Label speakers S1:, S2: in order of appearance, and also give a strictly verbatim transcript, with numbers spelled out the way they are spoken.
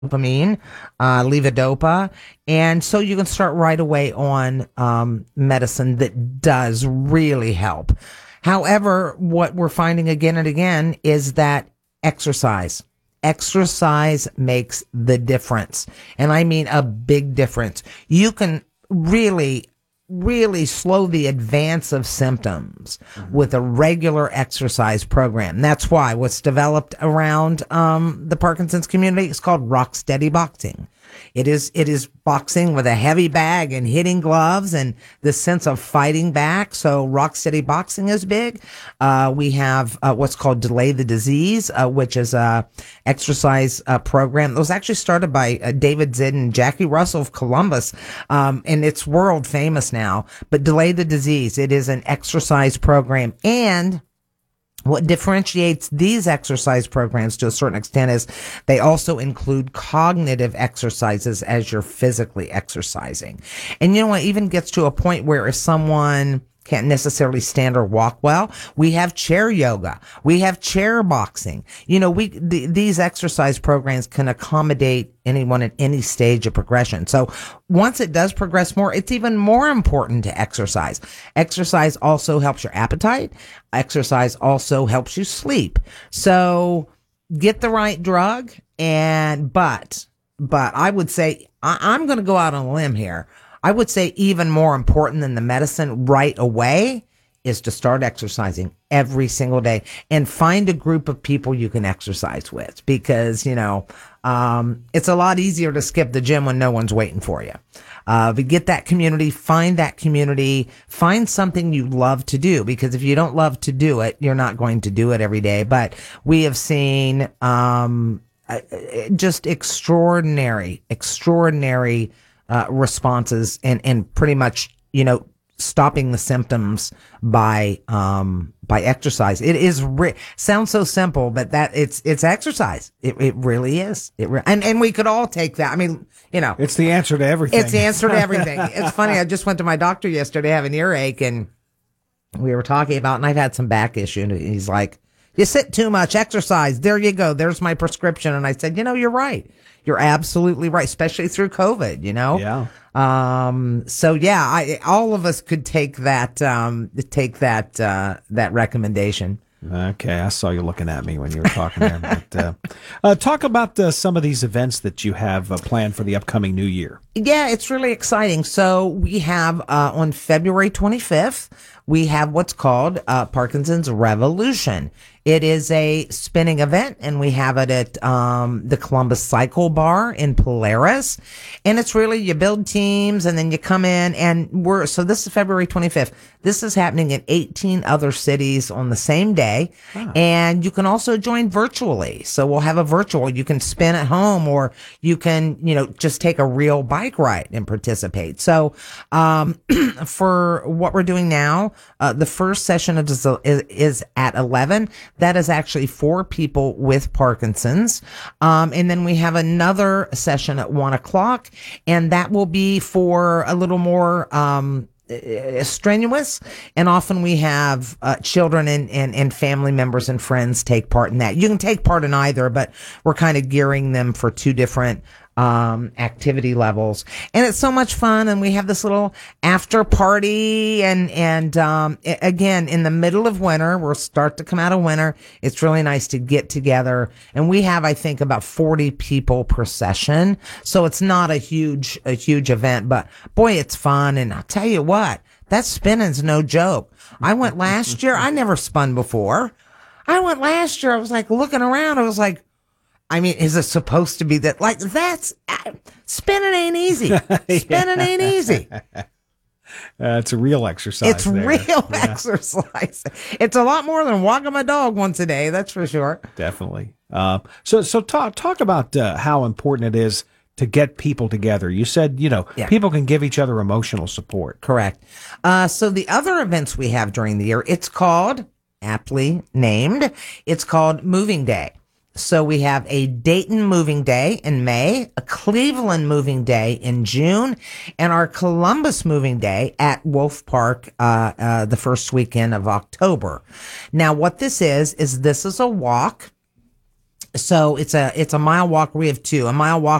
S1: dopamine, uh, levodopa, and so you can start right away on um, medicine that does really help. However, what we're finding again and again is that exercise. Exercise makes the difference. And I mean a big difference. You can really really slow the advance of symptoms mm-hmm. with a regular exercise program. That's why what's developed around um, the Parkinson's community is called Rock Steady Boxing. It is it is boxing with a heavy bag and hitting gloves and the sense of fighting back. So Rock Steady Boxing is big. Uh, we have uh, what's called Delay the Disease, uh, which is a exercise uh, program that was actually started by uh, David Zinn and Jackie Russell of Columbus, um, and it's world famous now. But Delay the Disease, it is an exercise program. And what differentiates these exercise programs to a certain extent is they also include cognitive exercises as you're physically exercising. And you know what, even gets to a point where if someone can't necessarily stand or walk well, we have chair yoga. We have chair boxing. You know, we th- these exercise programs can accommodate anyone at any stage of progression. So once it does progress more, it's even more important to exercise. Exercise also helps your appetite. Exercise also helps you sleep. So get the right drug. And but but I would say I, I'm going to go out on a limb here. I would say even more important than the medicine right away is to start exercising every single day and find a group of people you can exercise with, because, you know, um, it's a lot easier to skip the gym when no one's waiting for you. Uh, but get that community, find that community, find something you love to do, because if you don't love to do it, you're not going to do it every day. But we have seen, um, uh, just extraordinary, extraordinary Uh, responses and, and pretty much, you know, stopping the symptoms by, um, by exercise. It is, re- sounds so simple, but that it's, it's exercise. It, it really is. It re- and, and we could all take that. I mean, you know,
S2: it's the answer to everything.
S1: It's the answer to everything. It's funny. I just went to my doctor yesterday, have an earache, and we were talking about, and I've had some back issue, and he's like, you sit too much, exercise. There you go. There's my prescription. And I said, you know, you're right. You're absolutely right, especially through COVID, you know?
S2: Yeah.
S1: Um, so yeah, I, all of us could take that, um, take that, uh, that recommendation.
S2: Okay. I saw you looking at me when you were talking there. But, uh, uh, talk about uh, some of these events that you have uh, planned for the upcoming new year.
S1: Yeah, it's really exciting. So we have, uh, on February twenty-fifth, we have what's called, uh, Parkinson's Revolution. It is a spinning event, and we have it at um, the Columbus Cycle Bar in Polaris. And it's really, you build teams, and then you come in, and we're, so this is February twenty-fifth. This is happening in eighteen other cities on the same day. Ah. And you can also join virtually. So we'll have a virtual, you can spin at home, or you can, you know, just take a real bike ride and participate. So, um, for what we're doing now, uh, the first session is, is at eleven. That is actually for people with Parkinson's. Um, and then we have another session at one o'clock, and that will be for a little more, um, strenuous. And often we have, uh, children and, and, and family members and friends take part in that. You can take part in either, but we're kind of gearing them for two different um, activity levels. And it's so much fun. And we have this little after party. And, and, um, again, in the middle of winter, we'll start to come out of winter. It's really nice to get together. And we have, I think, about forty people per session. So it's not a huge, a huge event, but boy, it's fun. And I'll tell you what, that spinning's no joke. I went last year. I never spun before. I went last year. I was like looking around. I was like, I mean, is it supposed to be that? Like, that's uh, spinning ain't easy. Spinning ain't easy.
S2: Uh, it's a real exercise.
S1: It's
S2: there.
S1: real
S2: Yeah.
S1: exercise. It's a lot more than walking my dog once a day. That's for sure.
S2: Definitely. Uh, so, so talk talk about uh, how important it is to get people together. You said, you know, yeah. people can give each other emotional support.
S1: Correct. Uh, so the other events we have during the year, it's called, aptly named, it's called Moving Day. So we have a Dayton Moving Day in May, a Cleveland Moving Day in June, and our Columbus Moving Day at Wolf Park uh, uh, the first weekend of October. Now, what this is, is this is a walk. so it's a it's a mile walk. We have two, a mile walk